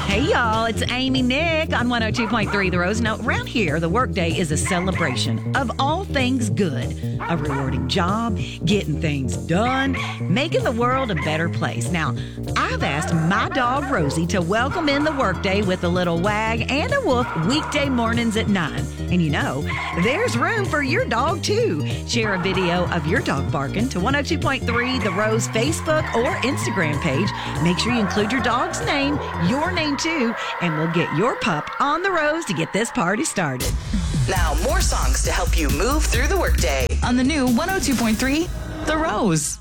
Hey, y'all, it's Amy Nick on 102.3 The Rose. Now, around here, the workday is a celebration of all things good. A rewarding job, getting things done, making the world a better place. Now, I've asked my dog, Rosie, to welcome in the workday with a little wag and a woof weekday mornings at 9. And you know, there's room for your dog, too. Share a video of your dog barking to 102.3 The Rose Facebook or Instagram page. Make sure you include your dog's name, your name too, and we'll get your pup on the Rose to get this party started. Now, more songs to help you move through the workday on the new 102.3 The Rose.